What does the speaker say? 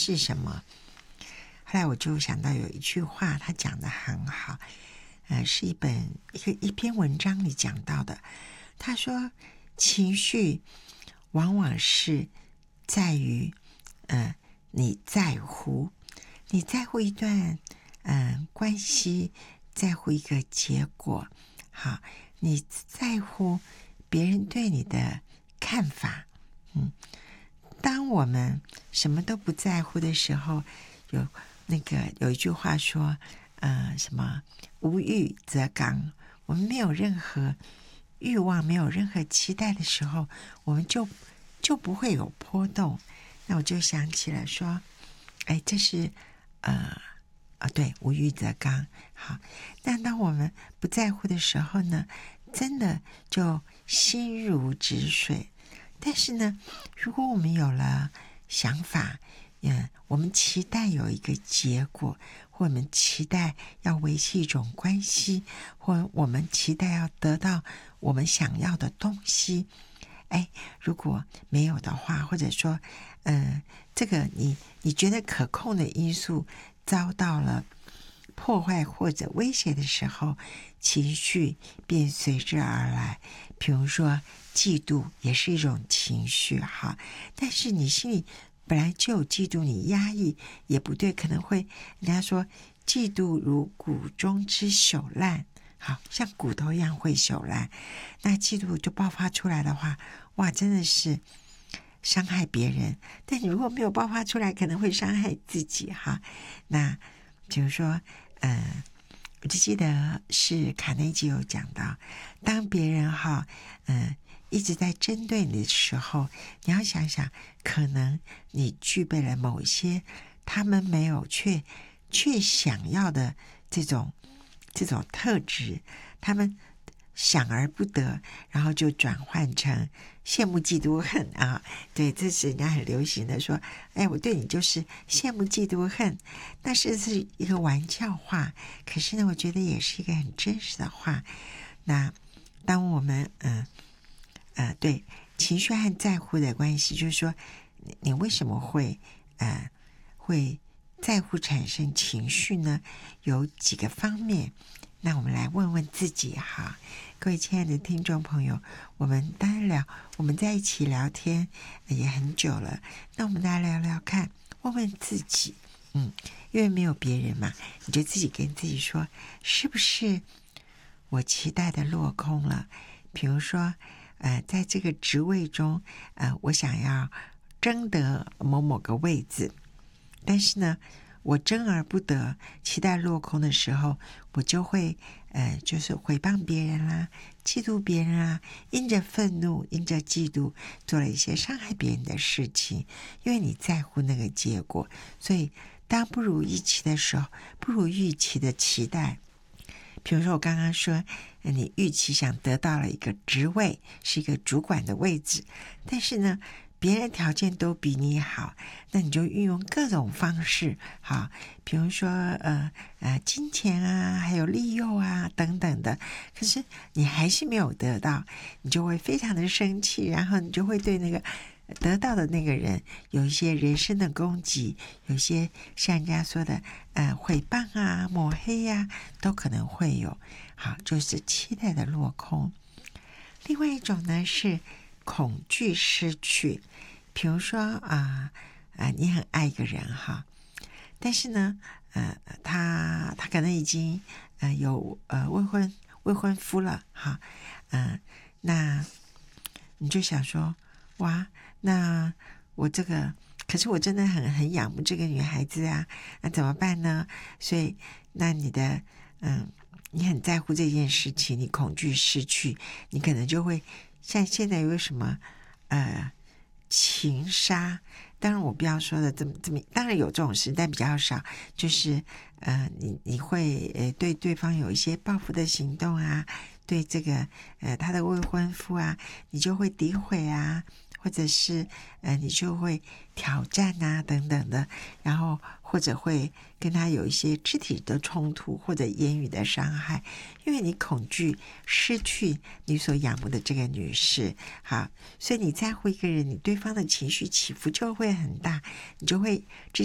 是什么？后来我就想到有一句话，他讲得很好，是一篇文章里讲到的。他说，情绪往往是在于，你在乎一段关系，在乎一个结果，好，你在乎别人对你的看法。当我们什么都不在乎的时候，有一句话说，什么无欲则刚。我们没有任何欲望，没有任何期待的时候，我们就不会有波动。那我就想起了说，这是对，无欲则刚。好，但当我们不在乎的时候呢，真的就心如止水。但是呢，如果我们有了想法，我们期待有一个结果，或我们期待要维系一种关系，或我们期待要得到我们想要的东西，如果没有的话，或者说这个你觉得可控的因素遭到了破坏或者威胁的时候，情绪便随之而来。比如说嫉妒也是一种情绪，好，但是你心里本来就有嫉妒，你压抑也不对，可能会人家说嫉妒如骨中之朽烂，好像骨头一样会朽烂。那嫉妒就爆发出来的话，哇，真的是伤害别人。但你如果没有爆发出来，可能会伤害自己哈。那比如说我就记得是卡内基有讲到，当别人一直在针对你的时候，你要想想，可能你具备了某些他们没有却想要的这种特质，他们想而不得，然后就转换成羡慕嫉妒恨啊。对，这是人家很流行的说，我对你就是羡慕嫉妒恨。那是一个玩笑话，可是呢，我觉得也是一个很真实的话。那当我们对情绪和在乎的关系，就是说你为什么会在乎产生情绪呢？有几个方面。那我们来问问自己哈，各位亲爱的听众朋友，我们当然我们在一起聊天也很久了，那我们来聊聊看，问问自己，因为没有别人嘛，你就自己跟自己说，是不是我期待的落空了？比如说在这个职位中我想要争得某个位置，但是呢我争而不得，期待落空的时候，我就会就是诽谤别人啦，嫉妒别人啦，因着愤怒，因着嫉妒，做了一些伤害别人的事情。因为你在乎那个结果，所以当不如预期的时候，不如预期的期待。比如说我刚刚说，你预期想得到了一个职位，是一个主管的位置，但是呢别人条件都比你好，那你就运用各种方式，好，比如说金钱啊，还有利诱啊等等的，可是你还是没有得到，你就会非常的生气，然后你就会对那个得到的那个人有一些人身的攻击，有一些像人家说的诽谤啊、抹黑啊，都可能会有。好，就是期待的落空。另外一种呢是恐惧失去，比如说你很爱一个人哈，但是呢他可能已经有未婚夫了哈，那你就想说，哇，那我这个可是我真的很仰慕这个女孩子啊，那怎么办呢？所以那你很在乎这件事情，你恐惧失去，你可能就会像现在有什么情杀，当然我不要说的这么，当然有这种事，但比较少，就是你会对对方有一些报复的行动啊，对这个他的未婚夫啊，你就会诋毁啊，或者是你就会挑战啊等等的，然后或者会跟他有一些肢体的冲突或者言语的伤害，因为你恐惧失去你所仰慕的这个女士。好，所以你在乎一个人，你对方的情绪起伏就会很大，你就会直